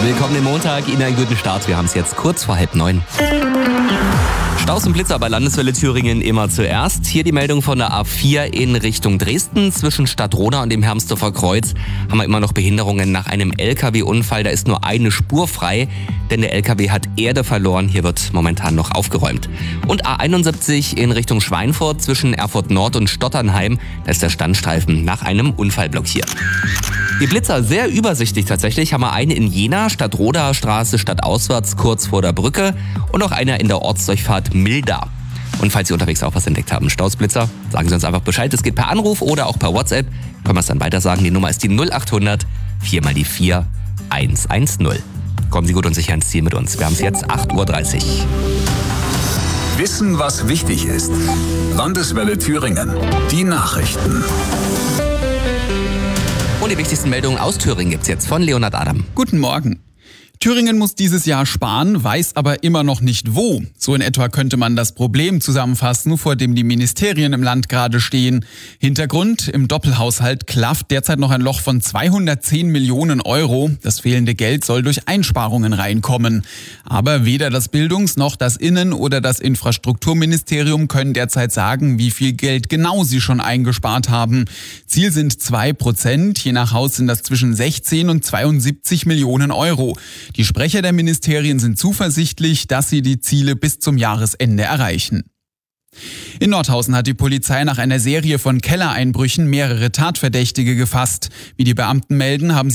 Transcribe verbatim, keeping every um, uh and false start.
Willkommen im Montag, Ihnen einen guten Start. Wir haben es jetzt kurz vor halb neun. Staus und Blitzer bei Landeswelle Thüringen immer zuerst. Hier die Meldung von der A vier in Richtung Dresden. Zwischen Stadtroda und dem Hermsdorfer Kreuz haben wir immer noch Behinderungen nach einem L K W-Unfall. Da ist nur eine Spur frei, denn der L K W hat Erde verloren. Hier wird momentan noch aufgeräumt. Und A einundsiebzig in Richtung Schweinfurt zwischen Erfurt Nord und Stotternheim. Da ist der Standstreifen nach einem Unfall blockiert. Die Blitzer sehr übersichtlich tatsächlich. Haben wir eine in Jena, Stadtroda Straße stadtauswärts kurz vor der Brücke und noch eine in der Ortsdurchfahrt Milda. Und falls Sie unterwegs auch was entdeckt haben, Stausblitzer, sagen Sie uns einfach Bescheid. Es geht per Anruf oder auch per WhatsApp. Können wir es dann weiter sagen. Die Nummer ist die null acht hundert vier mal die vier eins eins null. Kommen Sie gut und sicher ins Ziel mit uns. Wir haben es jetzt acht Uhr dreißig. Wissen, was wichtig ist. Landeswelle Thüringen. Die Nachrichten. Und die wichtigsten Meldungen aus Thüringen gibt's jetzt von Leonhard Adam. Guten Morgen. Thüringen muss dieses Jahr sparen, weiß aber immer noch nicht wo. So in etwa könnte man das Problem zusammenfassen, vor dem die Ministerien im Land gerade stehen. Hintergrund: Im Doppelhaushalt klafft derzeit noch ein Loch von zweihundertzehn Millionen Euro. Das fehlende Geld soll durch Einsparungen reinkommen. Aber weder das Bildungs- noch das Innen- oder das Infrastrukturministerium können derzeit sagen, wie viel Geld genau sie schon eingespart haben. Ziel sind zwei Prozent. Je nach Haus sind das zwischen sechzehn und zweiundsiebzig Millionen Euro. Die Sprecher der Ministerien sind zuversichtlich, dass sie die Ziele bis zum Jahresende erreichen. In Nordhausen hat die Polizei nach einer Serie von Kellereinbrüchen mehrere Tatverdächtige gefasst. Wie die Beamten melden, haben